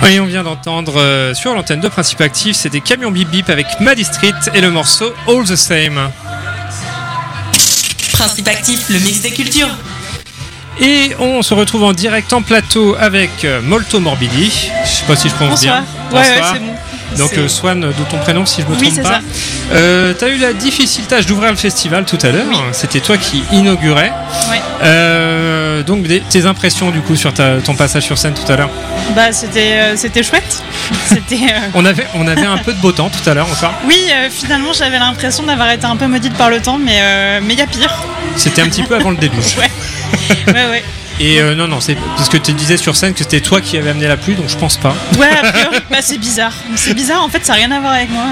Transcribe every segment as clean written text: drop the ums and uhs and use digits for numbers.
Et on vient d'entendre sur l'antenne de Principe Actif, c'était Camion Bip Bip avec Maddie Street et le morceau All the Same. Principe Actif, le mix des cultures. Et on se retrouve en direct en plateau avec Molto Morbidi. Je sais pas si je prononce bien. Ouais, c'est bon. Donc Swan de ton prénom si je me trompe pas. Oui, t'as eu la difficile tâche d'ouvrir le festival tout à l'heure. Oui. C'était toi qui inaugurais. Ouais. Donc tes impressions du coup sur ton passage sur scène tout à l'heure. Bah c'était chouette. On avait un peu de beau temps tout à l'heure encore. Oui, finalement j'avais l'impression d'avoir été un peu maudite par le temps, mais il y a pire. C'était un petit peu avant le déluge. Ouais. Et non, c'est parce que tu disais sur scène que c'était toi qui avais amené la pluie, donc je pense pas. Ouais, a priori, c'est bizarre. C'est bizarre, en fait, ça n'a rien à voir avec moi.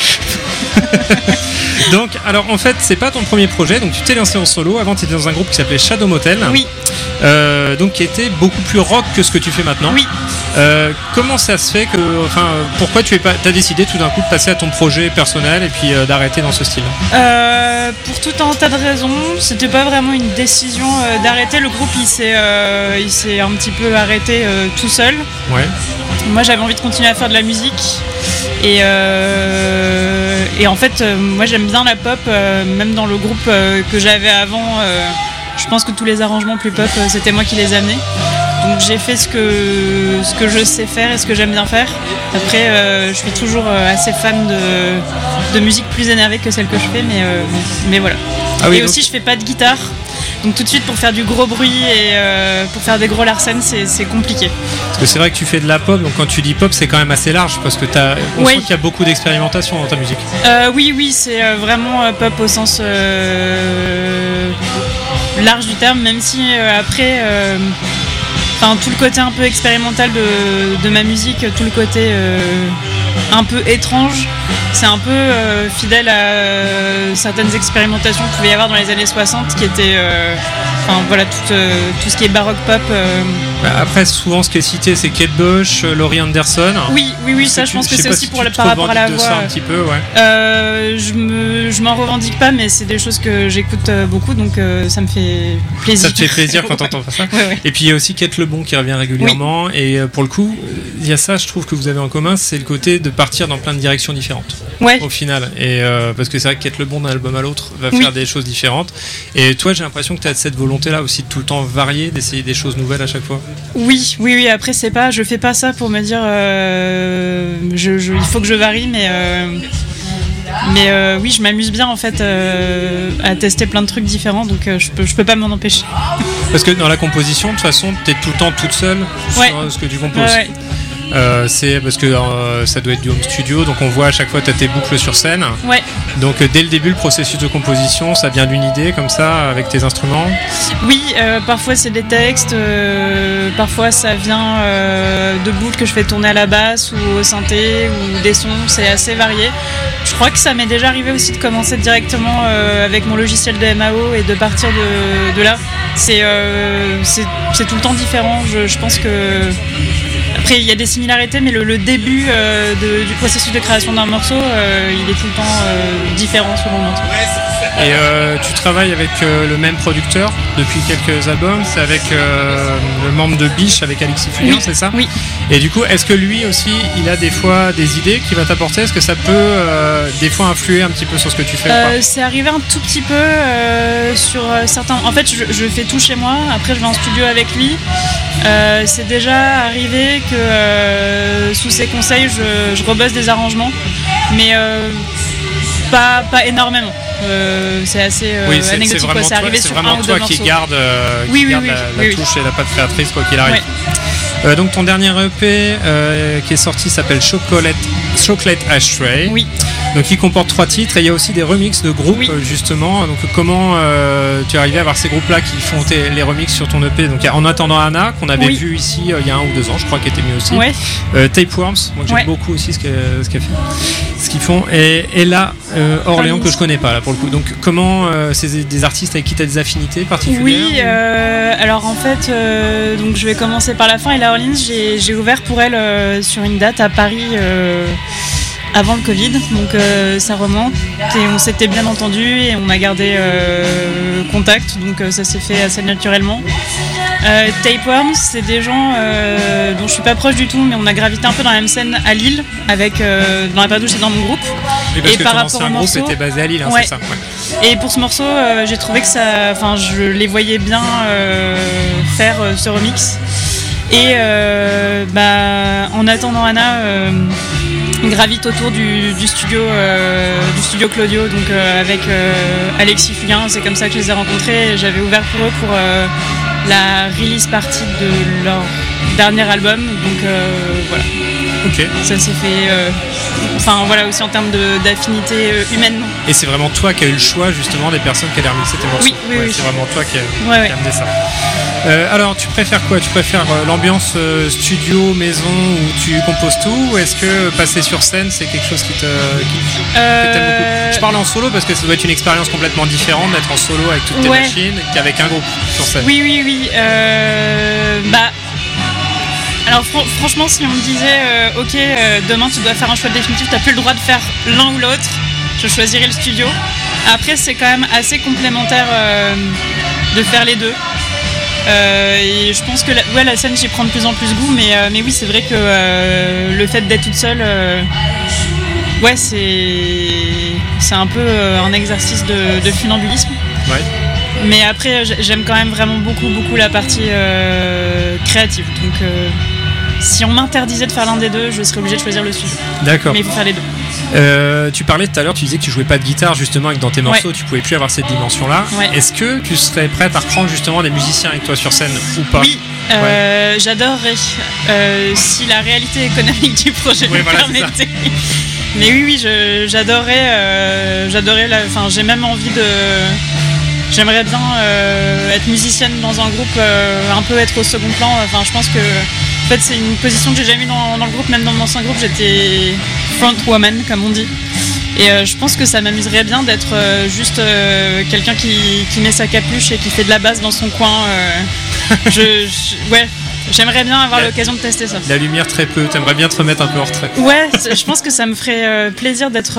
Donc, alors en fait, c'est pas ton premier projet, donc tu t'es lancé en solo. Avant, tu étais dans un groupe qui s'appelait Shadow Motel. Oui. Donc, qui était beaucoup plus rock que ce que tu fais maintenant. Oui. Comment ça se fait pourquoi t'as décidé tout d'un coup de passer à ton projet personnel et puis d'arrêter dans ce style? Pour tout un tas de raisons, c'était pas vraiment une décision d'arrêter. Le groupe il s'est un petit peu arrêté tout seul. Ouais. Moi j'avais envie de continuer à faire de la musique et en fait moi j'aime bien la pop, même dans le groupe que j'avais avant. Je pense que tous les arrangements plus pop c'était moi qui les amenais. Donc j'ai fait ce que je sais faire et ce que j'aime bien faire. Après, je suis toujours assez fan de musique plus énervée que celle que je fais, mais voilà. Ah oui, et aussi, je fais pas de guitare. Donc tout de suite, pour faire du gros bruit et pour faire des gros larcènes, c'est compliqué. Parce que c'est vrai que tu fais de la pop, donc quand tu dis pop, c'est quand même assez large, parce que on sent qu'il y a beaucoup d'expérimentation dans ta musique. Oui, c'est vraiment pop au sens large du terme, même si après... tout le côté un peu expérimental de ma musique, tout le côté un peu étrange, c'est un peu fidèle à certaines expérimentations qu'il pouvait y avoir dans les années 60 qui étaient tout ce qui est baroque pop. Après, souvent ce qui est cité, c'est Kate Bush, Laurie Anderson. Oui, ça je pense que c'est aussi par rapport à la voix. Ça un petit peu, ouais. Je m'en revendique pas, mais c'est des choses que j'écoute beaucoup, donc ça me fait plaisir. Ça te fait plaisir quand t'entends ça. Ouais. Et puis il y a aussi Kate Lebon qui revient régulièrement, et pour le coup, il y a ça, je trouve que vous avez en commun, c'est le côté de partir dans plein de directions différentes. Ouais. Au final, et parce que c'est vrai que Kate Lebon d'un album à l'autre va faire des choses différentes. Et toi, j'ai l'impression que tu as cette volonté-là aussi de tout le temps varier, d'essayer des choses nouvelles à chaque fois. Oui. Après, je fais pas ça pour me dire il faut que je varie, mais oui, je m'amuse bien en fait à tester plein de trucs différents, donc je peux pas m'en empêcher. Parce que dans la composition, de toute façon, t'es tout le temps toute seule sur ce que tu composes. Ouais. C'est parce que ça doit être du home studio, donc on voit à chaque fois t'as tes boucles sur scène. Ouais. Donc dès le début, le processus de composition, ça vient d'une idée comme ça avec tes instruments. Oui, parfois c'est des textes, parfois ça vient de boucles que je fais tourner à la basse ou au synthé ou des sons, c'est assez varié. Je crois que ça m'est déjà arrivé aussi de commencer directement avec mon logiciel de MAO et de partir de là. C'est tout le temps différent. Je pense que après il y a des similarités, mais le début du processus de création d'un morceau, il est tout le temps différent selon le morceau. Et tu travailles avec le même producteur depuis quelques albums, c'est avec le membre de Biche, avec Alexis Fugain, c'est ça? Oui. Et du coup, est-ce que lui aussi, il a des fois des idées qu'il va t'apporter? Est-ce que ça peut des fois influer un petit peu sur ce que tu fais ou pas? C'est arrivé un tout petit peu sur certains... En fait, je fais tout chez moi, après je vais en studio avec lui. C'est déjà arrivé que sous ses conseils, je rebosse des arrangements, mais pas énormément. C'est assez anecdotique. C'est vraiment c'est arrivé toi, sur vraiment un ou toi deux qui morceaux. garde la touche et la patte créatrice quoi qu'il arrive. Ouais. Donc ton dernier EP qui est sorti s'appelle Chocolate Ashtray. Oui. Donc il comporte 3 titres et il y a aussi des remixes de groupes justement. Donc comment tu es arrivé à avoir ces groupes-là qui font les remixes sur ton EP? Donc il y a En attendant Anna qu'on avait vu ici il y a 1 ou 2 ans, je crois, qui était mis aussi. Ouais. Tapeworms, moi j'aime beaucoup aussi ce qu'ils font. Et là Orléans que je connais pas là pour le coup. Donc comment c'est des artistes avec qui tu as des affinités particulières? Oui, alors en fait donc je vais commencer par la fin. Et là Orleans, j'ai ouvert pour elle sur une date à Paris avant le Covid, donc ça remonte et on s'était bien entendu et on a gardé contact, donc ça s'est fait assez naturellement. Tapeworms, c'est des gens dont je suis pas proche du tout, mais on a gravité un peu dans la même scène à Lille, avec dans la période où j'étais dans mon groupe. Oui, parce et que par ton rapport ancien au groupe morceau, était basé à Lille, hein, ouais. c'est ça. Ouais. Et pour ce morceau, j'ai trouvé que je les voyais bien faire ce remix. Et en attendant Anna, gravite autour du studio Claudio, donc avec Alexis Fugain. C'est comme ça que je les ai rencontrés. J'avais ouvert pour eux pour la release party de leur dernier album. Donc voilà. Ok. Ça s'est fait. Aussi en termes d'affinité humaine. Et c'est vraiment toi qui as eu le choix justement des personnes qui allaient remixer tes morceaux. Oui. C'est vraiment toi qui a amené ça. Alors, tu préfères quoi? Tu préfères l'ambiance studio, maison, où tu composes tout, ou est-ce que passer sur scène, c'est quelque chose que t'aimes beaucoup? Je parle en solo parce que ça doit être une expérience complètement différente d'être en solo avec toutes tes machines qu'avec un groupe sur scène. Oui. Alors franchement, si on me disait demain tu dois faire un choix définitif, t'as plus le droit de faire l'un ou l'autre, je choisirais le studio. Après, c'est quand même assez complémentaire de faire les deux. Et je pense que la scène, j'y prends de plus en plus goût, mais oui, c'est vrai que le fait d'être toute seule, c'est un peu un exercice de funambulisme. Ouais. Mais après, j'aime quand même vraiment beaucoup la partie créative. Donc, si on m'interdisait de faire l'un des deux, je serais obligée de choisir le studio. D'accord. Mais il faut faire les deux. Tu parlais tout à l'heure, tu disais que tu jouais pas de guitare justement et que dans tes morceaux tu pouvais plus avoir cette dimension-là. Ouais. Est-ce que tu serais prête à reprendre justement des musiciens avec toi sur scène ou pas? Oui, j'adorerais si la réalité économique du projet me permettait. Mais oui, j'adorerais. J'ai même envie de. J'aimerais bien être musicienne dans un groupe, un peu être au second plan. Enfin, je pense que en fait, c'est une position que j'ai jamais eue dans le groupe. Même dans mon ancien groupe, j'étais front woman, comme on dit. Et je pense que ça m'amuserait bien d'être juste quelqu'un qui met sa capuche et qui fait de la basse dans son coin. J'aimerais bien avoir l'occasion de tester ça. La lumière très peu, t'aimerais bien te remettre un peu en retrait. Ouais, je pense que ça me ferait plaisir d'être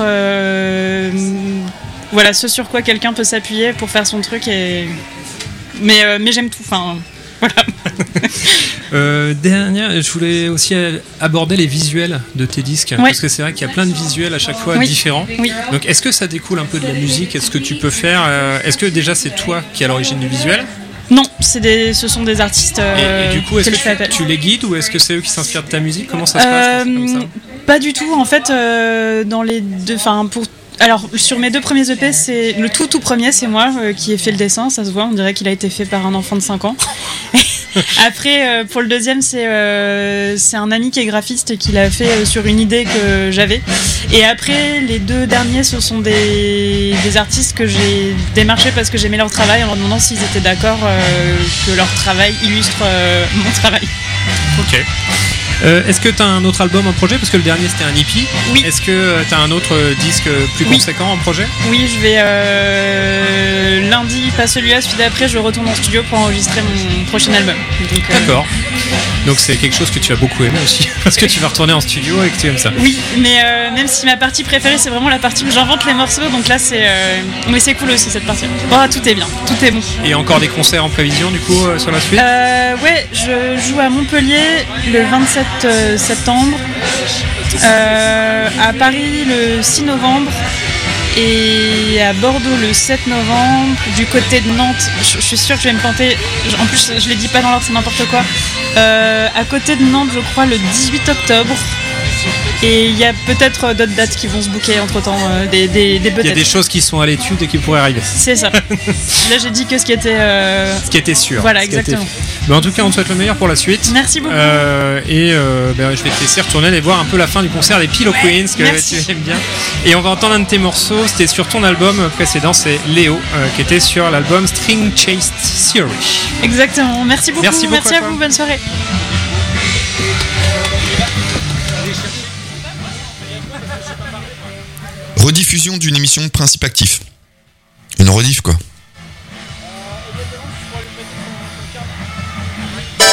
ce sur quoi quelqu'un peut s'appuyer pour faire son truc. Mais j'aime tout. Enfin, voilà. Dernière, je voulais aussi aborder les visuels de tes disques, parce que c'est vrai qu'il y a plein de visuels à chaque fois différents. Oui. Donc est-ce que ça découle un peu de la musique? Est-ce que tu peux faire est-ce que déjà c'est toi qui es à l'origine du visuel? Non, ce sont des artistes. Et du coup, est-ce que tu les guides ou est-ce que c'est eux qui s'inspirent de ta musique? Comment ça se passe comme ça? Pas du tout. En fait, dans les deux, alors, sur mes deux premiers EP, c'est le tout premier, c'est moi qui ai fait le dessin, ça se voit, on dirait qu'il a été fait par un enfant de 5 ans. Après, pour le deuxième, c'est un ami qui est graphiste et qui l'a fait sur une idée que j'avais. Et après, les deux derniers, ce sont des artistes que j'ai démarchés parce que j'aimais leur travail en leur demandant s'ils étaient d'accord que leur travail illustre mon travail. Ok. Est-ce que tu as un autre album en projet? Parce que le dernier c'était un EP. Oui. Est-ce que tu as un autre disque plus conséquent en projet? Oui, je vais lundi, pas celui-là, celui d'après, je retourne en studio pour enregistrer mon prochain album. D'accord. Donc c'est quelque chose que tu as beaucoup aimé aussi, parce que tu vas retourner en studio et que tu aimes ça. Oui, mais même si ma partie préférée c'est vraiment la partie où j'invente les morceaux, donc là mais c'est cool aussi cette partie. Tout est bien, tout est bon. Et encore des concerts en prévision du coup sur la suite? Ouais, je joue à Montpellier le 27 septembre, à Paris le 6 novembre et à Bordeaux le 7 novembre. Du côté de Nantes, je suis sûre que je vais me planter, en plus je les dis pas dans l'ordre, c'est n'importe quoi. À côté de Nantes, je crois le 18 octobre. Et il y a peut-être d'autres dates qui vont se booker entre temps, des peut-être. Il y a des choses qui sont à l'étude et qui pourraient arriver. C'est ça. Là j'ai dit que ce qui était sûr. Voilà, exactement. Mais en tout cas, on te souhaite le meilleur pour la suite. Merci beaucoup. Je vais te laisser retourner et voir un peu la fin du concert des Pillow Queens que tu aimes bien. Et on va entendre un de tes morceaux. C'était sur ton album précédent, c'est Léo, qui était sur l'album String Chased Theory. Exactement. Merci beaucoup. Merci à vous. Bonne soirée. Rediffusion d'une émission Principe Actif. Une rediff quoi.